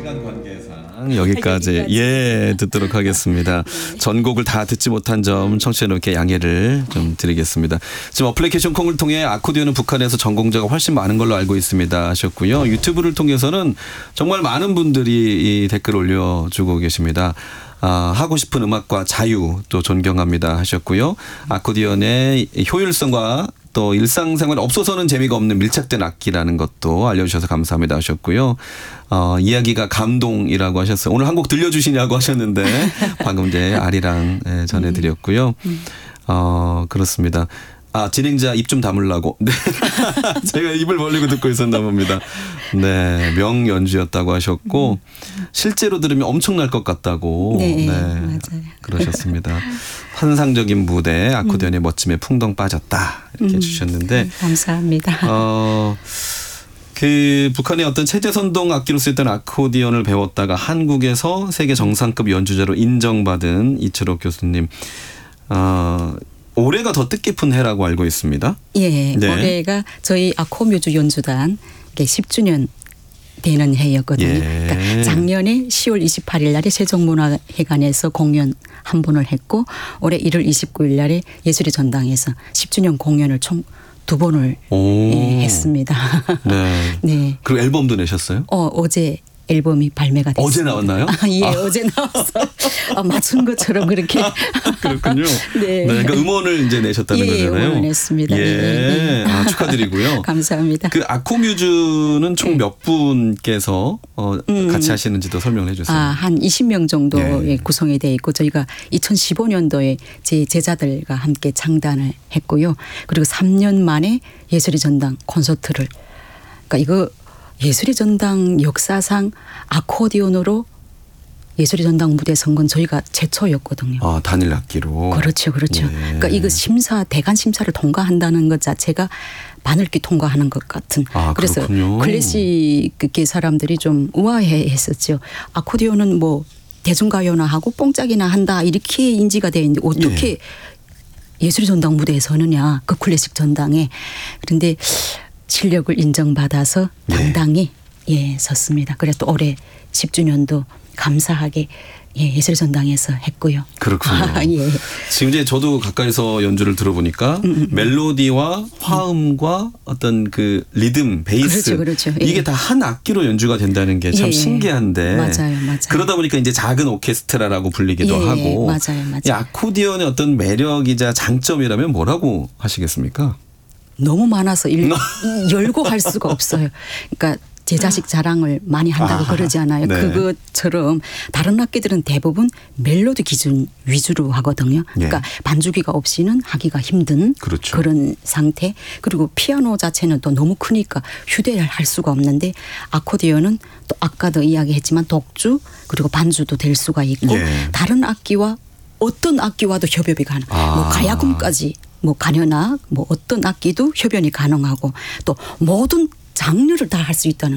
시간 관계상 여기까지 듣도록 하겠습니다. 전곡을 다 듣지 못한 점 청취자 여러분께 양해를 좀 드리겠습니다. 지금 어플리케이션 콩을 통해 아코디언은 북한에서 전공자가 훨씬 많은 걸로 알고 있습니다 하셨고요. 유튜브를 통해서는 정말 많은 분들이 이 댓글 올려주고 계십니다. 하고 싶은 음악과 자유 또 존경합니다 하셨고요. 아코디언의 효율성과 또 일상생활에 없어서는 재미가 없는 밀착된 악기라는 것도 알려주셔서 감사합니다 하셨고요. 이야기가 감동이라고 하셨어요. 오늘 한 곡 들려주시냐고 하셨는데 방금 이제 아리랑 전해드렸고요. 그렇습니다. 진행자 입 좀 다물라고. 네. 제가 입을 벌리고 듣고 있었나 봅니다. 네. 명연주였다고 하셨고, 실제로 들으면 엄청날 것 같다고. 네. 맞아요. 그러셨습니다. 환상적인 무대, 아코디언의 멋짐에 풍덩 빠졌다. 이렇게 해주셨는데. 감사합니다. 그 북한의 어떤 체제 선동 악기로 쓰였던 아코디언을 배웠다가 한국에서 세계 정상급 연주자로 인정받은 이철옥 교수님. 올해가 더 뜻깊은 해라고 알고 있습니다. 예, 네. 올해가 저희 아코뮤즈 연주단 10주년 되는 해였거든요. 그러니까 작년에 10월 28일 날에 세종문화회관에서 공연 한 번을 했고 올해 1월 29일 날에 예술의 전당에서 10주년 공연을 총 2번을 했습니다. 네. 네. 그리고 앨범도 내셨어요? 어제 앨범이 발매가 됐어요. 어제 나왔나요? 예, 어제 나왔어. 맞춘 것처럼 그렇게. 그렇군요. 네. 그러니까 음원을 이제 내셨다는 거잖아요. 음원을 냈습니다. 예. 감사합니다. 축하드리고요. 감사합니다. 그 아코뮤즈는 총 몇 분께서 같이 하시는지도 설명을 해주세요. 한 20명 정도의 구성이 되어 있고 저희가 2015년도에 제 제자들과 함께 창단을 했고요. 그리고 3년 만에 예술의 전당 콘서트를. 그러니까 이거 예술의 전당 역사상 아코디언으로 예술의 전당 무대에 선 건 저희가 최초였거든요. 단일 악기로. 그렇죠. 예. 그러니까 이거 대관 심사를 통과한다는 것 자체가 바늘기 통과하는 것 같은. 그래서 그렇군요. 클래식계 사람들이 좀 우아해했었죠. 아코디언은 뭐 대중가요나 하고 뽕짝이나 한다 이렇게 인지가 되어 있는데 어떻게 예술의 전당 무대에 서느냐 그 클래식 전당에. 그런데 실력을 인정받아서 당당히 섰습니다. 그래서 또 올해 10주년도 감사하게 예술의 전당에서 했고요. 그렇군요. 지금 이제 저도 가까이서 연주를 들어보니까 멜로디와 화음과 어떤 그 리듬, 베이스 그렇죠. 이게 다 한 악기로 연주가 된다는 게 참 신기한데 맞아요. 그러다 보니까 이제 작은 오케스트라라고 불리기도 하고 맞아요. 이 아코디언의 어떤 매력이자 장점이라면 뭐라고 하시겠습니까? 너무 많아서 열고 할 수가 없어요. 그러니까 제 자식 자랑을 많이 한다고 그러잖아요. 네. 그것처럼 다른 악기들은 대부분 멜로디 기준 위주로 하거든요. 그러니까 반주기가 없이는 하기가 힘든 그런 상태. 그리고 피아노 자체는 또 너무 크니까 휴대할 수가 없는데 아코디언은 또 아까도 이야기했지만 독주 그리고 반주도 될 수가 있고 다른 악기와 어떤 악기와도 협업이 가능. 뭐 가야금까지 뭐 가녀나 뭐 어떤 악기도 협연이 가능하고 또 모든 장르를 다 할 수 있다는